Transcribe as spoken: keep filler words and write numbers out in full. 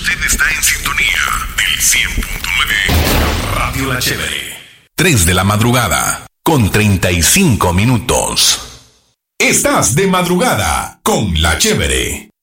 Usted está en sintonía del cien punto nueve Radio La Chévere. tres de la madrugada con treinta y cinco minutos. Estás de madrugada con La Chévere.